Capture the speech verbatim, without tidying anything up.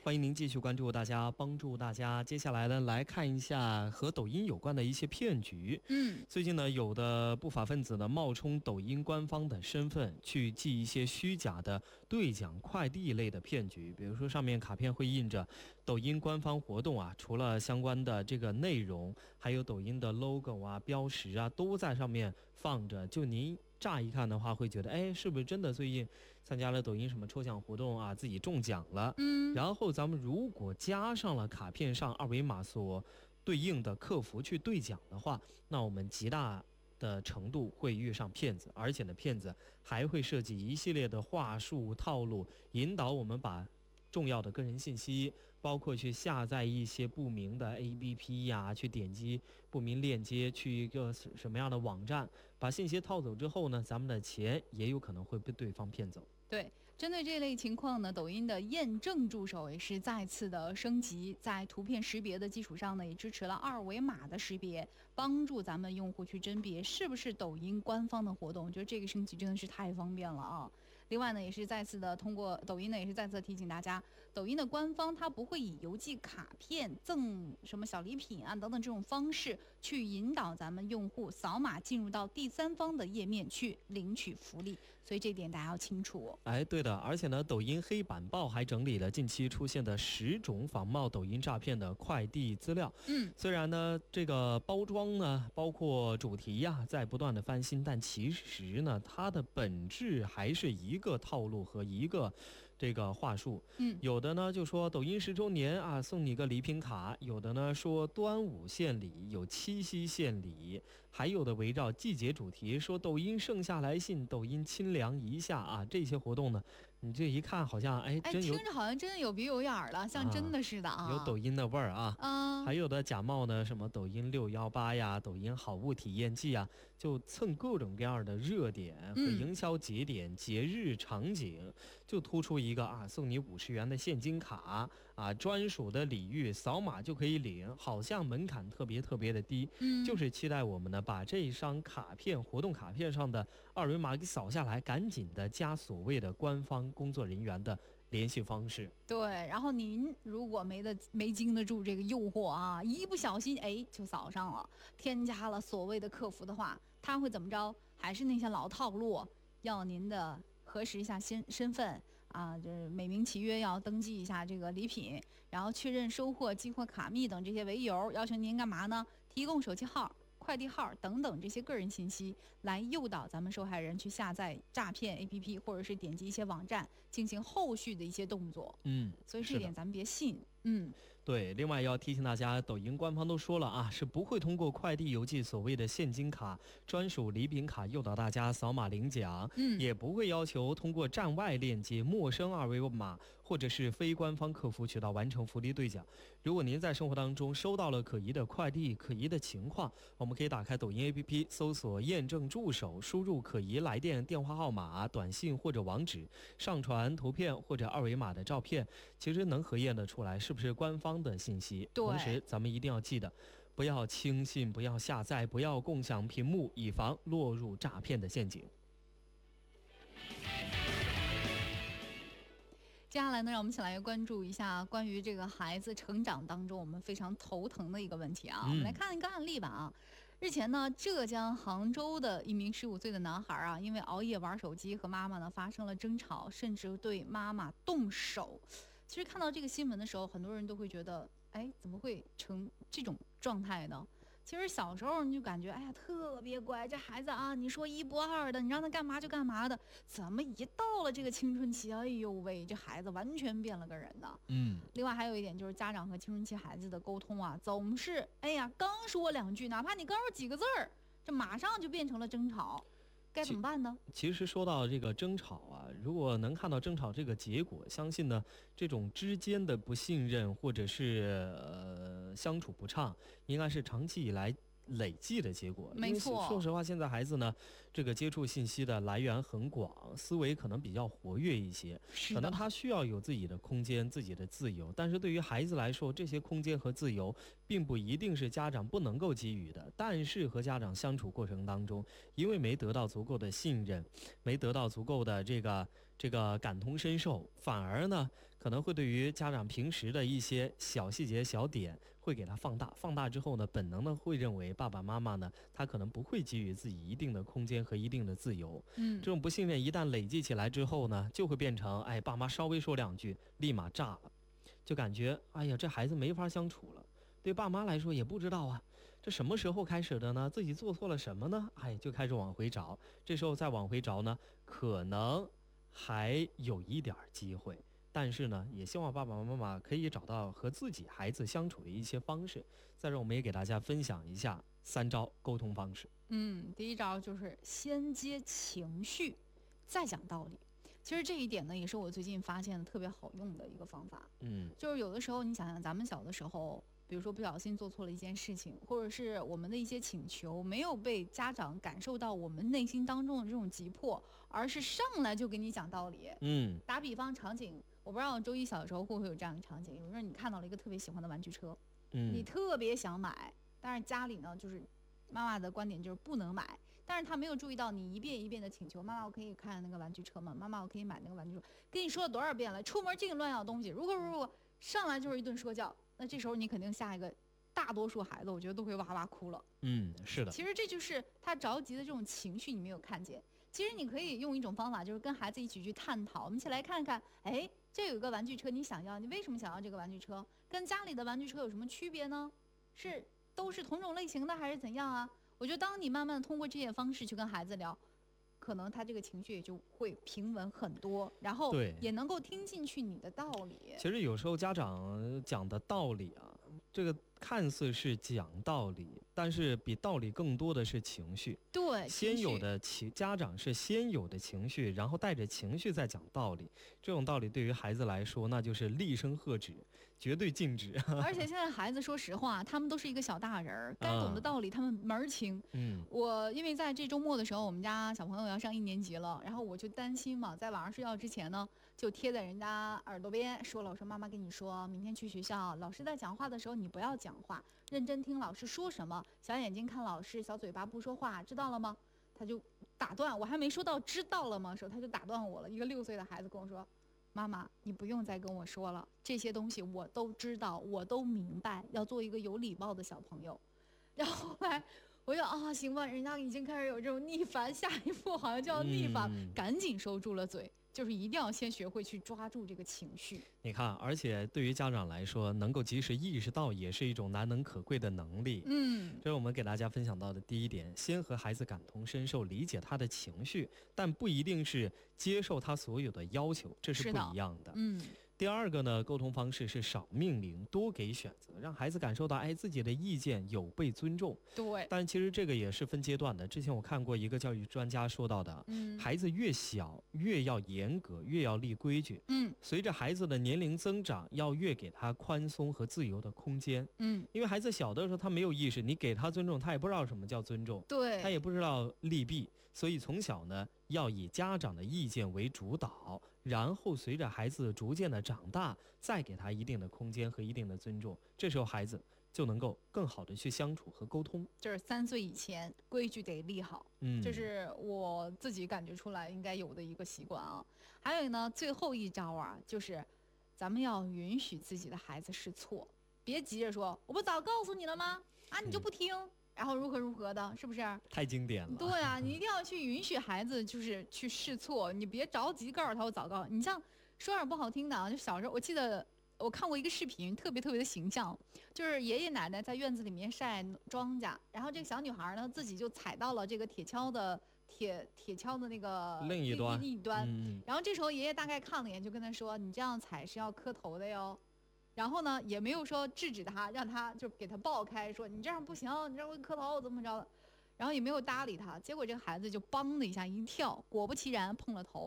欢迎您继续关注大家，帮助大家。接下来呢，来看一下和抖音有关的一些骗局。 嗯， 最近呢，有的不法分子呢，冒充抖音官方的身份，去寄一些虚假的兑奖快递类的骗局。比如说，上面卡片会印着抖音官方活动啊，除了相关的这个内容，还有抖音的 logo 啊、标识啊，都在上面放着。就您乍一看的话，会觉得，哎，是不是真的最近参加了抖音什么抽奖活动啊，自己中奖了？ 嗯， 然后咱们如果加上了卡片上二维码所对应的客服去兑奖的话，那我们极大的程度会遇上骗子，而且呢，骗子还会设计一系列的话术套路，引导我们把重要的个人信息，包括去下载一些不明的 A P P 呀，去点击不明链接，去一个什么样的网站，把信息套走之后呢，咱们的钱也有可能会被对方骗走。 对，针对这类情况呢，抖音的验证助手也是再次的升级，在图片识别的基础上呢，也支持了二维码的识别，帮助咱们用户去甄别是不是抖音官方的活动。我觉得这个升级真的是太方便了啊！另外呢，也是再次的通过抖音呢，也是再次提醒大家，抖音的官方它不会以邮寄卡片、赠什么小礼品啊等等这种方式去引导咱们用户扫码进入到第三方的页面去领取福利，所以这点大家要清楚哦。 哎，对的，而且呢，抖音黑板报还整理了近期出现的十种仿冒抖音诈骗的快递资料。 嗯， 虽然呢，这个包装呢，包括主题呀，在不断的翻新，但其实呢，它的本质还是一个套路和一个这个话术。 嗯， 有的呢就说抖音十周年啊，送你个礼品卡；有的呢说端午献礼，有七夕献礼，还有的围绕季节主题，说抖音盛夏来信，抖音清凉一下啊，这些活动呢，你这一看好像哎， 哎， 真有听着好像真的有鼻有眼儿了，像真的似的啊， 有抖音的味儿啊。 啊， 还有的假冒呢，什么抖音六幺八呀、抖音好物体验季啊，就蹭各种各样的热点和营销节点、节日场景，就突出一个啊，送你五十元的现金卡啊，专属的礼遇，扫码就可以领，好像门槛特别特别的低， 嗯， 就是期待我们呢把这一张卡片、活动卡片上的二维码给扫下来，赶紧的加所谓的官方工作人员的联系方式。 对，然后您如果没得没经得住这个诱惑啊，一不小心哎就扫上了，添加了所谓的客服的话，他会怎么着？还是那些老套路，要您的核实一下身身份啊，就是美名其曰要登记一下这个礼品，然后确认收货、激活卡密等这些为由，要求您干嘛呢？提供手机号、快递号等等这些个人信息，来诱导咱们受害人去下载诈骗 A P P， 或者是点击一些网站进行后续的一些动作。 嗯， 所以这点咱们别信。嗯， 对，另外要提醒大家，抖音官方都说了啊，是不会通过快递邮寄所谓的现金卡、专属礼品卡诱导大家扫码领奖， 嗯， 也不会要求通过站外链接、陌生二维码或者是非官方客服渠道完成福利兑奖。如果您在生活当中收到了可疑的快递、可疑的情况，我们可以打开抖音 A P P， 搜索验证助手，输入可疑来电电话号码、短信或者网址，上传图片或者二维码的照片，其实能核验得出来是不是官方的信息。 对， 同时咱们一定要记得，不要轻信，不要下载，不要共享屏幕，以防落入诈骗的陷阱。 接下来呢，让我们一起来关注一下关于这个孩子成长当中我们非常头疼的一个问题啊。 嗯、 我们来看一个案例吧啊。日前呢，浙江杭州的一名十五岁的男孩啊，因为熬夜玩手机和妈妈呢发生了争吵，甚至对妈妈动手。其实看到这个新闻的时候，很多人都会觉得，哎，怎么会成这种状态呢？其实小时候你就感觉，哎呀，特别乖，这孩子啊，你说一不二的，你让他干嘛就干嘛的。怎么一到了这个青春期，哎呦喂，这孩子完全变了个人呢。 嗯。 另外还有一点就是家长和青春期孩子的沟通啊，总是，哎呀，刚说两句，哪怕你刚说几个字儿，这马上就变成了争吵。该怎么办呢？ 其实说到这个争吵啊，如果能看到争吵这个结果，相信呢，这种之间的不信任或者是呃相处不畅，应该是长期以来累计的结果。 没错， 说实话，现在孩子呢，这个接触信息的来源很广，思维可能比较活跃一些，可能他需要有自己的空间、自己的自由。但是对于孩子来说，这些空间和自由并不一定是家长不能够给予的。但是和家长相处过程当中，因为没得到足够的信任，没得到足够的这个。 这个感同身受，反而呢可能会对于家长平时的一些小细节小点会给它放大，放大之后呢，本能的会认为爸爸妈妈呢他可能不会给予自己一定的空间和一定的自由。 嗯， 这种不信任一旦累积起来之后呢，就会变成哎爸妈稍微说两句立马炸了，就感觉哎呀这孩子没法相处了。对爸妈来说也不知道啊，这什么时候开始的呢？自己做错了什么呢？哎，就开始往回找。这时候再往回找呢，可能还有一点机会，但是呢，也希望爸爸妈妈可以找到和自己孩子相处的一些方式。在这，我们也给大家分享一下三招沟通方式。 嗯，第一招就是先接情绪，再讲道理。其实这一点呢，也是我最近发现的特别好用的一个方法。 嗯， 就是有的时候，你想想，咱们小的时候，比如说不小心做错了一件事情，或者是我们的一些请求没有被家长感受到我们内心当中的这种急迫，而是上来就给你讲道理。 嗯， 打比方场景，我不知道周一小的时候会不会有这样的场景，有时候你看到了一个特别喜欢的玩具车， 嗯， 你特别想买，但是家里呢就是妈妈的观点就是不能买，但是他没有注意到你一遍一遍的请求，妈妈我可以看那个玩具车吗？妈妈我可以买那个玩具车？跟你说了多少遍了，出门净乱要东西，如果如果上来就是一顿说教，那这时候你肯定下一个大多数孩子我觉得都会哇哇哭了。 嗯，是的。 其实这就是他着急的这种情绪你没有看见。其实你可以用一种方法，就是跟孩子一起去探讨，我们一起来看看，哎，这有一个玩具车你想要，你为什么想要这个玩具车？跟家里的玩具车有什么区别呢？是都是同种类型的还是怎样啊？我觉得当你慢慢的通过这些方式去跟孩子聊，可能他这个情绪也就会平稳很多，然后对也能够听进去你的道理。 其实有时候家长讲的道理啊，这个看似是讲道理，但是比道理更多的是情绪。 对， 先有情绪的情，家长是先有的情绪，然后带着情绪再讲道理。这种道理对于孩子来说，那就是厉声喝止，绝对禁止。 而且现在孩子说实话，他们都是一个小大人儿，该懂的道理他们门儿清。 嗯， 我因为在这周末的时候，我们家小朋友要上一年级了，然后我就担心嘛，在晚上睡觉之前呢，就贴在人家耳朵边说了，我说妈妈跟你说，明天去学校，老师在讲话的时候你不要讲话，认真听老师说什么，小眼睛看老师，小嘴巴不说话，知道了吗？他就打断我，还没说到知道了吗的时候，他就打断我了。一个六岁的孩子跟我说：“妈妈，你不用再跟我说了，这些东西我都知道，我都明白，要做一个有礼貌的小朋友。”然后后来我就啊，行吧，人家已经开始有这种逆反，下一步好像就要逆反， 嗯赶紧收住了嘴。就是一定要先学会去抓住这个情绪。 你看，而且对于家长来说，能够及时意识到，也是一种难能可贵的能力。 嗯， 这是我们给大家分享到的第一点，先和孩子感同身受，理解他的情绪，但不一定是接受他所有的要求，这是不是的一样的。 嗯， 第二个呢，沟通方式是少命令，多给选择，让孩子感受到，哎，自己的意见有被尊重。 对， 但其实这个也是分阶段的。之前我看过一个教育专家说到的， 嗯， 孩子越小越要严格，越要立规矩。 嗯随着孩子的年龄增长，要越给他宽松和自由的空间。 嗯， 因为孩子小的时候他没有意识，你给他尊重，他也不知道什么叫尊重， 对， 他也不知道利弊。所以从小呢，要以家长的意见为主导，然后随着孩子逐渐的长大，再给他一定的空间和一定的尊重，这时候孩子就能够更好的去相处和沟通。 就是三岁以前规矩得立好， 嗯， 这是我自己感觉出来应该有的一个习惯啊。还有呢，最后一招啊，就是咱们要允许自己的孩子试错，别急着说我不早告诉你了吗？啊，你就不听。嗯，然后如何如何的，是不是？ 太经典了。 对啊，你一定要去允许孩子，就是去试错，你别着急告诉他我早告诉你。像说点不好听的啊，就小时候我记得我看过一个视频，特别特别的形象，就是爷爷奶奶在院子里面晒庄稼，然后这个小女孩呢自己就踩到了这个铁锹的铁铁锹的那个另一端， 另一端。 嗯， 然后这时候爷爷大概看了一眼，就跟他说：“你这样踩是要磕头的哟。”然后呢，也没有说制止他，让他就给他爆开，说你这样不行，你这样会磕头怎么着的，然后也没有搭理他。结果这个孩子就梆的一下一跳，果不其然碰了头。